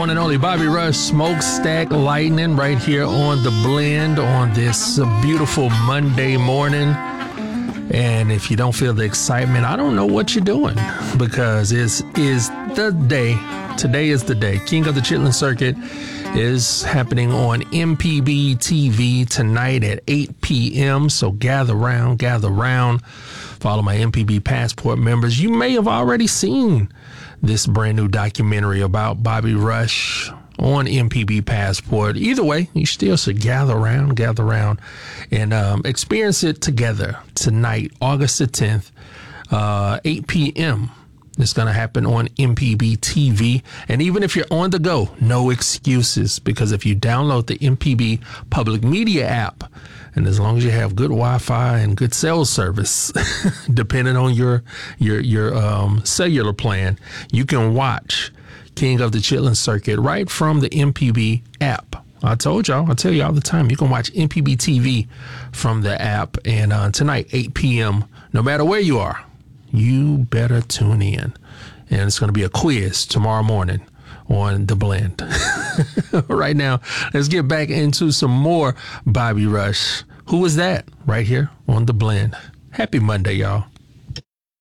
one and only Bobby Rush, Smokestack Lightning, right here on The Blend on this beautiful Monday morning. And if you don't feel the excitement, I don't know what you're doing, because it is the day. Today is the day. King of the Chitlin Circuit is happening on MPB TV tonight at 8 p.m. So gather round. Follow my MPB Passport members. You may have already seen this brand new documentary about Bobby Rush on MPB Passport. Either way, you still should gather around and experience it together tonight, August the 10th, 8 p.m. It's going to happen on MPB TV. And even if you're on the go, no excuses, because if you download the MPB Public Media app, and as long as you have good Wi-Fi and good cell service, depending on your cellular plan, you can watch King of the Chitlin Circuit right from the MPB app. I tell you all the time, you can watch MPB TV from the app. And tonight, 8 p.m., no matter where you are, you better tune in. And it's going to be a quiz tomorrow morning on The Blend. Right now, let's get back into some more Bobby Rush. Who was that? Right here on The Blend. Happy Monday, y'all.